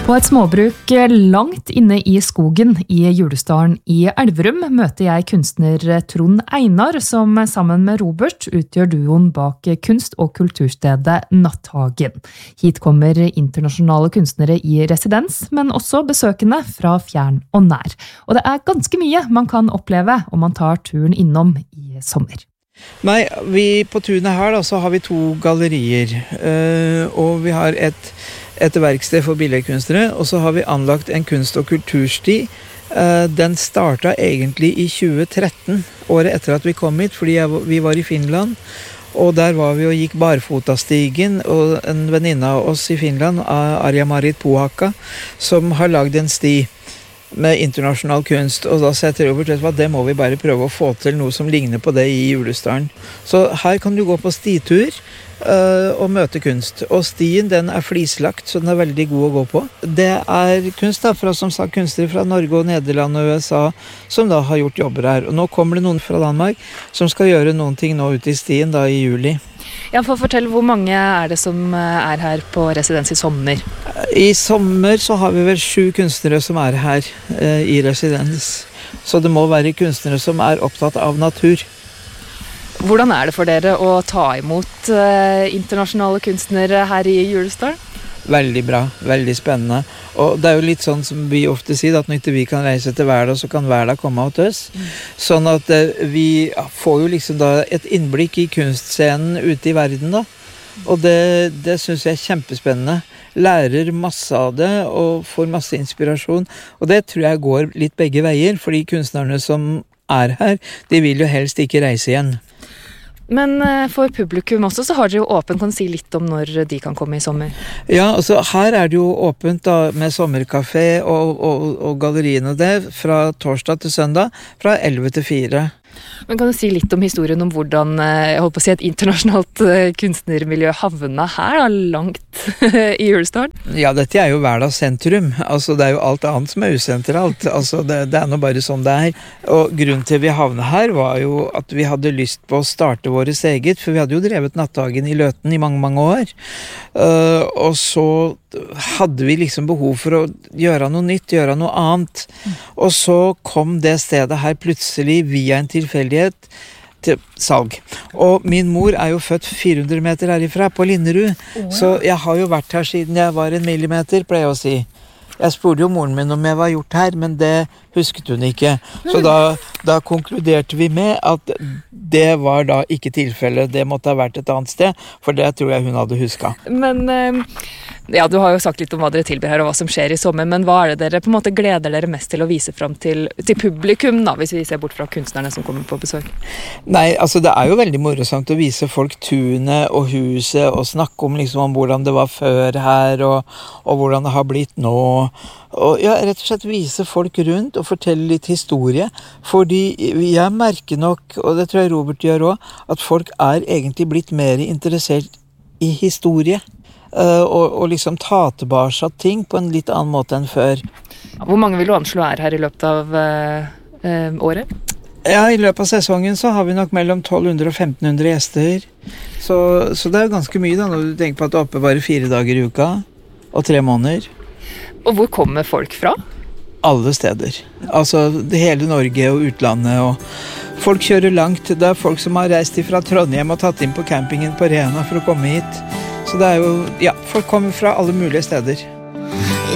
På et småbruk langt inne i skogen i Julesdalen i Elverum møter jeg kunstner Trond Einar, som sammen med Robert utgjør duoen bak kunst- og kulturstedet Natthagen. Hit kommer internasjonale kunstnere i residens, men også besøkende fra fjern og nær. Og det er ganske mye man kan oppleve om man tar turen innom i sommer. Nei, på tunet her da, så har vi 2 gallerier, og vi har et verksted for billedkunstnere, og så har vi anlagt en kunst- og kultursti. Den startet egentlig i 2013, året etter at vi kom hit, fordi vi var i Finland, og der var vi og gikk barfotastigen, og en venninne av oss i Finland, Arja-Marit Pohakka, som har lagd en sti med internasjonal kunst, og da sa jeg til Robert, vet du hva, det må vi bare prøve å få til noe som ligner på det i Julesdalen. Så her kan du gå på stitur og møte kunst, og stien den er flislagt, så den er veldig god å gå på. Det er kunst da, fra, som sagt, kunstnere fra Norge og Nederland og USA, som da har gjort jobber her. Og nå kommer det noen fra Danmark som skal gjøre noen ting nå ute i stien da i juli. Ja, for fortell, hvor mange er det som er her på residens i sommer? I sommer så har vi vel 7 kunstnere som er her i residens. Så det må være kunstnere som er opptatt av natur. Hvordan er det for dere å ta imot internasjonale kunstnere her i Julesdalen? Veldig bra, veldig spennende. Og det er jo litt sånn som vi ofte sier, at når ikke vi kan reise til Verda, så kan Verda komme til oss. Sånn at vi får jo liksom da et innblikk i kunstscenen ute i verden da. Og det synes jeg er kjempespennende. Lærer masse av det og får masse inspirasjon. Og det tror jeg går litt begge veier, fordi kunstnerne som er her, de vil jo helst ikke reise igjen. Men for publikum også, så har dere jo åpent, kan du si litt om når de kan komme i sommer? Ja, altså her er det jo åpent da, med sommerkafé og galleriene der, fra torsdag til søndag, fra 11 til 4. Men kan du si litt om historien om hvordan, jeg holdt på å si, et internasjonalt kunstnermiljø havna her, da, langt i Julesdalen? Ja, dette er jo Verdas sentrum. Altså, det er jo alt annet som er usentralt. Altså, det er nå bare sånn det er. Og grunnen til vi havna her var jo at vi hadde lyst på å starte våres eget, for vi hadde jo drevet Natthagen i Løten i mange, mange år. Og så hadde vi liksom behov for å gjøre noe nytt, gjøre noe annet. Og så kom det stedet her plutselig via en tilfeldighet til salg. Og min mor er jo født 400 meter herifra, på Linderud. Så jeg har jo vært her siden jeg var 1 millimeter, pleier jeg å si. Jeg spurte jo moren min om jeg var gjort her, men det husket hun ikke. Så da konkluderte vi med at det var da ikke tilfellet. Det måtte ha vært et annet sted, for det tror jeg hun hadde husket. Men ja, du har jo sagt litt om hva dere tilbyr her og hva som skjer i sommer, men hva er det dere på en måte gleder dere mest til å vise frem til publikum da, hvis vi ser bort fra kunstnerne som kommer på besøk? Nei, altså det er jo veldig morsomt å vise folk tunet og huset og snakke om liksom om hvordan det var før her og hvordan det har blitt nå. Og ja, rett og slett vise folk rundt og fortelle litt historie, fordi jeg merker nok, og det tror jeg Robert gjør også, at folk er egentlig blitt mer interessert i historie. Og liksom ta tilbake ting på en litt annen måte enn før. Hvor mange vil du anslå er her i løpet av året? Ja, i løpet av sesongen så har vi nok mellom 1200 og 1500 gjester. Så det er jo ganske mye da, når du tenker på at det er oppe bare 4 dager i uka, og 3 måneder. Og hvor kommer folk fra? Alle steder. Altså hele Norge og utlandet, og folk kjører langt. Det er folk som har reist fra Trondheim og tatt inn på campingen på Rena for å komme hit. Så det er jo, ja, folk kommer fra alle mulige steder.